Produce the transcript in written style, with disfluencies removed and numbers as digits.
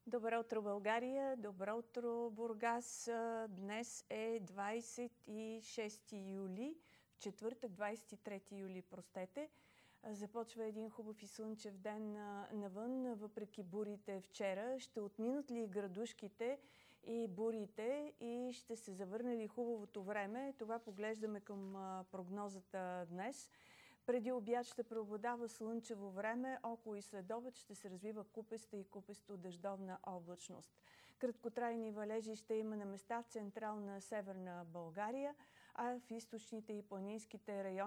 Добро утро, България! Добро утро, Бургас! Днес е 26 юли, в четвъртък, 23 юли, простете. Започва един хубав и слънчев ден навън, въпреки бурите вчера. Ще отминат ли градушките и бурите и ще се завърне ли хубавото време? Това поглеждаме към прогнозата днес. Преди обяд ще преобладава слънчево време, около и следобед ще се развива купеста и купесто-дъждовна облачност. Краткотрайни валежи ще има на места в централна северна България, а в източните и планинските райони